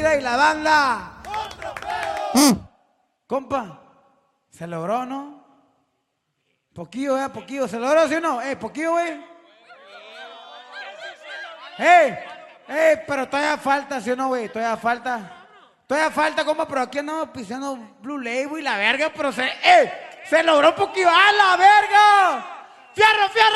y la banda. Compa, se logró, ¿no? Poquillo, poquillo. ¿Se logró, sí o no? Poquillo, pero todavía falta, ¿sí o no, güey? Todavía falta, compa, pero aquí andamos pisando Blue Label y la verga, pero se logró poquillo. ¡A la verga! ¡Fierro, fierro!